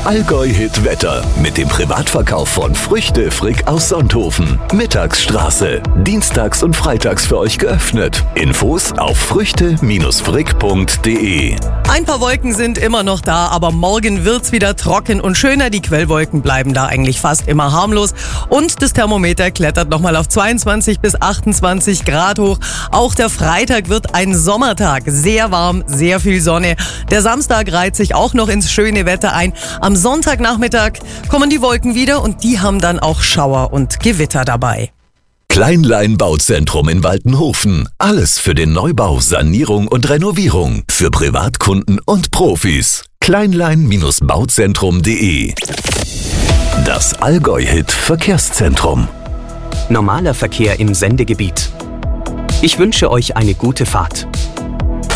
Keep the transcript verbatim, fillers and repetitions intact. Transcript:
Allgäu-Hit Wetter mit dem Privatverkauf von Früchte Frick aus Sonthofen. Mittagsstraße. Dienstags und freitags für euch geöffnet. Infos auf früchte frick punkt de. Ein paar Wolken sind immer noch da, aber morgen wird's wieder trocken und schöner. Die Quellwolken bleiben da eigentlich fast immer harmlos. Und das Thermometer klettert nochmal auf zweiundzwanzig bis achtundzwanzig Grad hoch. Auch der Freitag wird ein Sommertag. Sehr warm, sehr viel Sonne. Der Samstag reiht sich auch noch ins schöne Wetter ein. Am Sonntagnachmittag kommen die Wolken wieder und die haben dann auch Schauer und Gewitter dabei. Kleinlein Bauzentrum in Waltenhofen. Alles für den Neubau, Sanierung und Renovierung. Für Privatkunden und Profis. kleinlein bauzentrum punkt de. Das Allgäu-Hit Verkehrszentrum. Normaler Verkehr im Sendegebiet. Ich wünsche euch eine gute Fahrt.